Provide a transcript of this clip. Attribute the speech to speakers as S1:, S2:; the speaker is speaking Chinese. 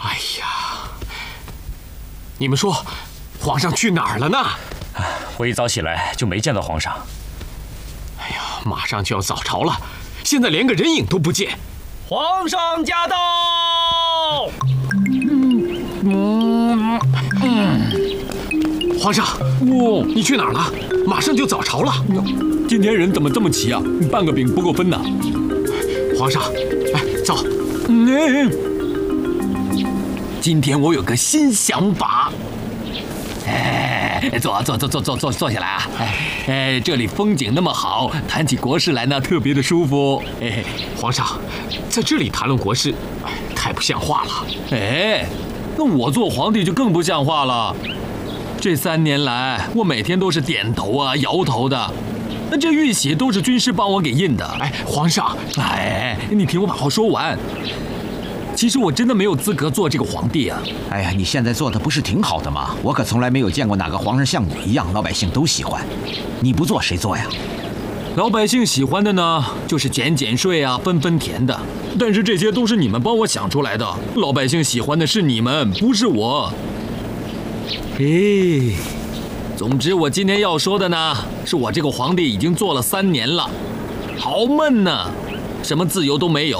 S1: 哎呀，你们说，皇上去哪儿了呢？
S2: 我一早起来就没见到皇上。
S1: 哎呀，马上就要早朝了，现在连个人影都不见。
S2: 皇上驾到！
S1: 皇上，你去哪儿了？马上就早朝了。
S3: 今天人怎么这么齐啊？半个饼不够分呐！
S1: 皇上，哎，走。
S3: 今天我有个新想法。坐下来啊！这里风景那么好，谈起国事来呢，特别的舒服。
S1: 皇上，在这里谈论国事，太不像话了。
S3: 那我做皇帝就更不像话了。这3年来，我每天都是点头啊、摇头的。那这玉玺都是军师帮我给印的。
S1: 皇上，
S3: 你听我把话说完。其实我真的没有资格做这个皇帝啊！
S4: 哎呀，你现在做的不是挺好的吗？我可从来没有见过哪个皇上像你一样，老百姓都喜欢。你不做谁做呀？
S3: 老百姓喜欢的呢，就是减税啊，分田的。但是这些都是你们帮我想出来的，老百姓喜欢的是你们，不是我。总之我今天要说的呢，是我这个皇帝已经做了3年了，好闷呐，什么自由都没有，